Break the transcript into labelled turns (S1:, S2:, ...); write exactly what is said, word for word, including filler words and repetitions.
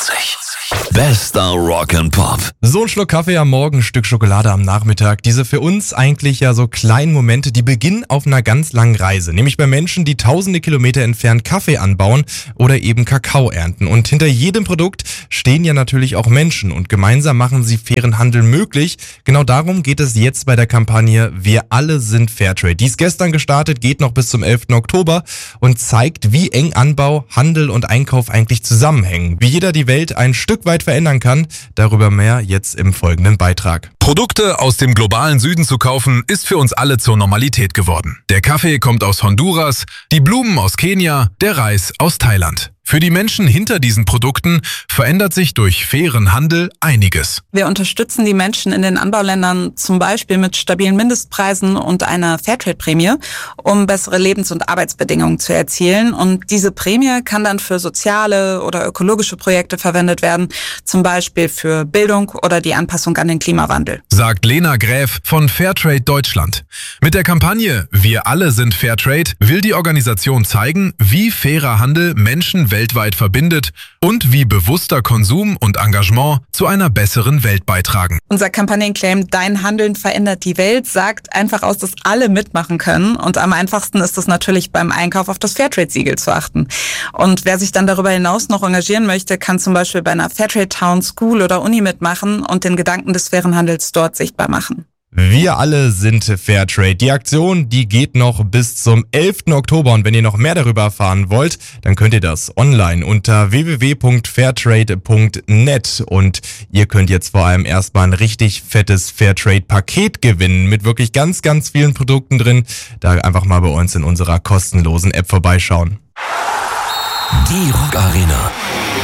S1: vierzig. Bester Rock'n'Pop.
S2: So ein Schluck Kaffee am Morgen, ein Stück Schokolade am Nachmittag. Diese für uns eigentlich ja so kleinen Momente, die beginnen auf einer ganz langen Reise. Nämlich bei Menschen, die tausende Kilometer entfernt Kaffee anbauen oder eben Kakao ernten. Und hinter jedem Produkt stehen ja natürlich auch Menschen. Und gemeinsam machen sie fairen Handel möglich. Genau darum geht es jetzt bei der Kampagne Wir alle sind Fairtrade. Die ist gestern gestartet, geht noch bis zum elften Oktober und zeigt, wie eng Anbau, Handel und Einkauf eigentlich zusammenhängen. Wie jeder die Welt ein Stück weit verändern kann. Darüber mehr jetzt im folgenden Beitrag.
S3: Produkte aus dem globalen Süden zu kaufen, ist für uns alle zur Normalität geworden. Der Kaffee kommt aus Honduras, die Blumen aus Kenia, der Reis aus Thailand. Für die Menschen hinter diesen Produkten verändert sich durch fairen Handel einiges.
S4: Wir unterstützen die Menschen in den Anbauländern zum Beispiel mit stabilen Mindestpreisen und einer Fairtrade-Prämie, um bessere Lebens- und Arbeitsbedingungen zu erzielen. Und diese Prämie kann dann für soziale oder ökologische Projekte verwendet werden, zum Beispiel für Bildung oder die Anpassung an den Klimawandel.
S3: Sagt Lena Gräf von Fairtrade Deutschland. Mit der Kampagne Wir alle sind Fairtrade will die Organisation zeigen, wie fairer Handel Menschen weltweit verbindet und wie bewusster Konsum und Engagement zu einer besseren Welt beitragen.
S4: Unser Kampagnenclaim Dein Handeln verändert die Welt sagt einfach aus, dass alle mitmachen können. Und am einfachsten ist es natürlich beim Einkauf auf das Fairtrade-Siegel zu achten. Und wer sich dann darüber hinaus noch engagieren möchte, kann zum Beispiel bei einer Fairtrade Town, School oder Uni mitmachen und den Gedanken des fairen Handels dort sichtbar machen.
S2: Wir alle sind Fairtrade. Die Aktion, die geht noch bis zum elften Oktober. Und wenn ihr noch mehr darüber erfahren wollt, dann könnt ihr das online unter w w w punkt fairtrade punkt net. Und ihr könnt jetzt vor allem erstmal ein richtig fettes Fairtrade-Paket gewinnen mit wirklich ganz, ganz vielen Produkten drin. Da einfach mal bei uns in unserer kostenlosen App vorbeischauen.
S1: Die Rock Arena.